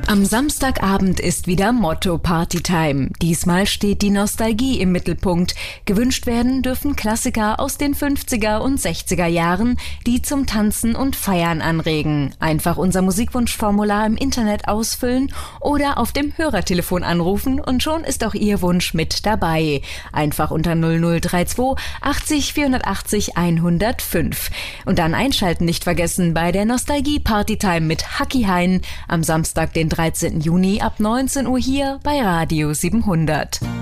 Am Samstagabend ist wieder Motto Partytime. Diesmal steht die Nostalgie im Mittelpunkt. Gewünscht werden dürfen Klassiker aus den 50er und 60er Jahren, die zum Tanzen und Feiern anregen. Einfach unser Musikwunschformular im Internet ausfüllen oder auf dem Hörertelefon anrufen und schon ist auch Ihr Wunsch mit dabei. Einfach unter 0032 80 480 105. Und dann einschalten nicht vergessen bei der Nostalgie Partytime mit Haki Hein am Samstag, den 13. Juni ab 19 Uhr hier bei Radio 700.